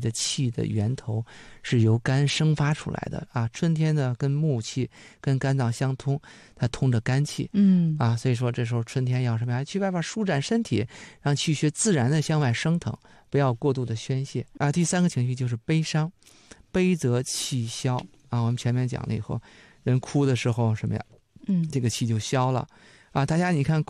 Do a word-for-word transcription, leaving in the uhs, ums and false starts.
的气的源头是由肝生发出来的啊。春天呢，跟木气跟肝脏相通，它通着肝气， 嗯啊，所以说这时候春天要什么呀？去外边舒展身体，让气血自然的向外升腾，不要过度的宣泄啊。第三个情绪就是悲伤，悲则气消啊。我们前面讲了以后，人哭的时候什么呀？ 嗯， 这个气就消了啊。大家你看